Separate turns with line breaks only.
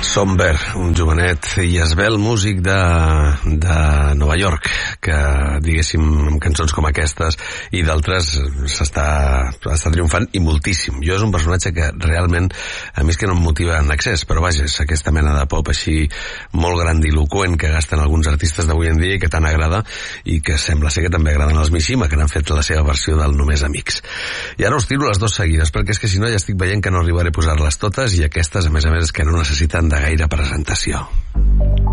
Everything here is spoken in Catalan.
Somber, un jovenet i esbel músic de Nova York, que, diguéssim, amb cançons com aquestes i d'altres està triomfant i moltíssim. Jo és un personatge que realment, a mi és que no em motiva en excés, però vaja, és aquesta mena de pop així molt grandiloquent que gasten alguns artistes d'avui en dia i que tant agrada, i que sembla ser que també agraden els Mishima, que n'han fet la seva versió del Només Amics. I ara us tiro les dues seguides, perquè és que si no ja estic veient que no arribaré a posar-les totes, i aquestes, a més, és que no necessiten de gaire presentació.